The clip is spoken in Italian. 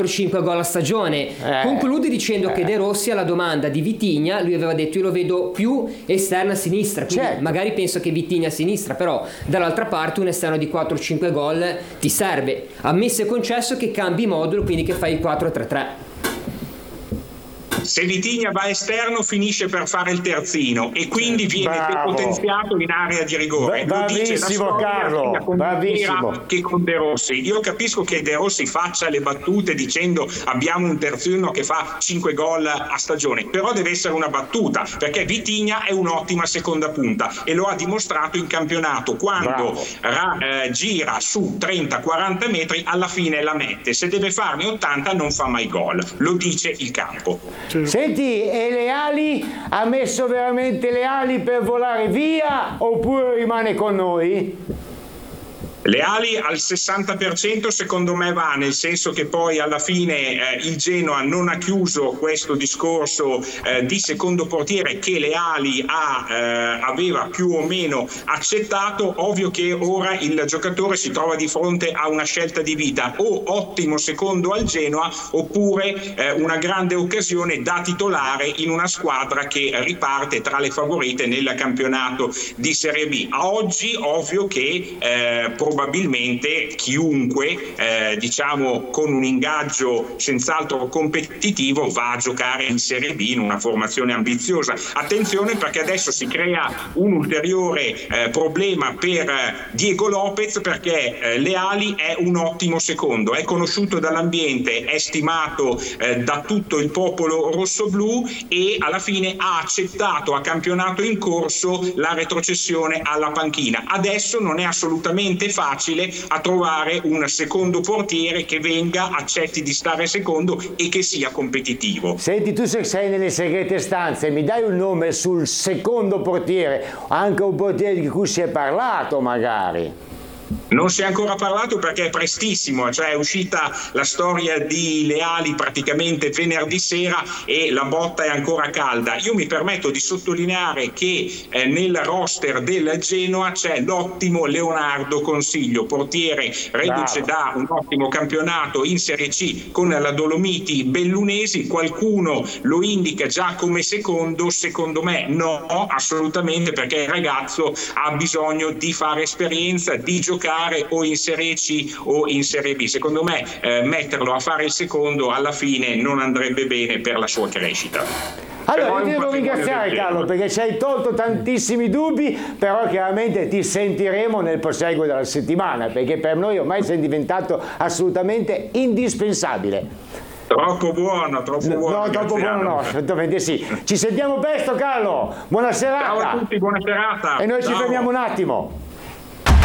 4-5 gol a stagione. Conclude dicendo che De Rossi alla domanda di Vitinha, lui aveva detto io lo vedo più esterna a sinistra, quindi magari penso che Vitinha a sinistra, però dall'altra parte un esterno di 4-5 gol ti serve, ammesso e concesso che cambi modulo, quindi che fai il 4-3-3. Se Vitinha va esterno finisce per fare il terzino e quindi viene depotenziato in area di rigore. Bravissimo Carlo, bravissimo. Che con De Rossi. Io capisco che De Rossi faccia le battute dicendo abbiamo un terzino che fa 5 gol a stagione, però deve essere una battuta, perché Vitinha è un'ottima seconda punta e lo ha dimostrato in campionato quando gira su 30-40 metri alla fine la mette, se deve farne 80 non fa mai gol, lo dice il campo. Senti, e le ali? Ha messo veramente le ali per volare via oppure rimane con noi? Le ali al 60% secondo me va, nel senso che poi alla fine il Genoa non ha chiuso questo discorso di secondo portiere che le ali aveva più o meno accettato. Ovvio che ora il giocatore si trova di fronte a una scelta di vita, o ottimo secondo al Genoa oppure una grande occasione da titolare in una squadra che riparte tra le favorite nel campionato di Serie B. A oggi ovvio che probabilmente chiunque diciamo con un ingaggio senz'altro competitivo va a giocare in Serie B in una formazione ambiziosa. Attenzione, perché adesso si crea un ulteriore problema per Diego Lopez, perché Leali è un ottimo secondo, è conosciuto dall'ambiente, è stimato da tutto il popolo rossoblù e alla fine ha accettato a campionato in corso la retrocessione alla panchina. Adesso non è assolutamente facile a trovare un secondo portiere che venga, accetti di stare secondo e che sia competitivo. Senti, tu se sei nelle segrete stanze mi dai un nome sul secondo portiere, anche un portiere di cui si è parlato magari? Non si è ancora parlato perché è prestissimo, cioè è uscita la storia di Leali praticamente venerdì sera e la botta è ancora calda. Io mi permetto di sottolineare che nel roster del Genoa c'è l'ottimo Leonardo Consiglio, portiere reduce da un ottimo campionato in Serie C con la Dolomiti Bellunesi. Qualcuno lo indica già come secondo me no, assolutamente, perché il ragazzo ha bisogno di fare esperienza, di giocare o in Serie C o in Serie B. Secondo me metterlo a fare il secondo alla fine non andrebbe bene per la sua crescita. Allora, ti devo ringraziare Carlo, perché ci hai tolto tantissimi dubbi, però chiaramente ti sentiremo nel proseguo della settimana, perché per noi ormai sei diventato assolutamente indispensabile. Troppo buono, troppo buono. No, troppo buono no, assolutamente sì. Ci sentiamo presto Carlo, buona serata. Ciao a tutti, buona serata. E noi ci fermiamo un attimo.